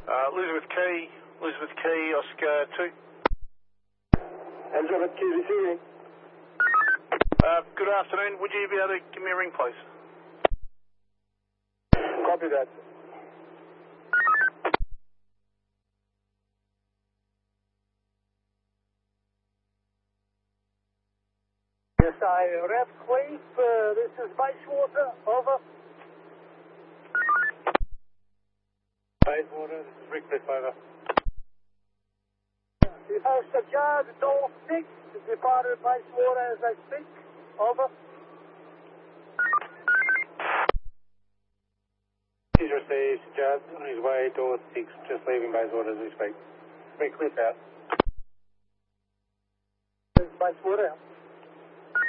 Elizabeth Key, Oscar 2. Elizabeth Key receiving. Good afternoon. Would you be able to give me a ring, please? Copy that. Yes, Rev Cleve, this is Bayswater, over. Bayswater, this is Rick Cliff, over. Sir John, North 6, departed Bayswater as I speak, over. He's received, Judd, on his way, door 6, just leaving Bayswater as we speak. Rick Cliff out. Bayswater out.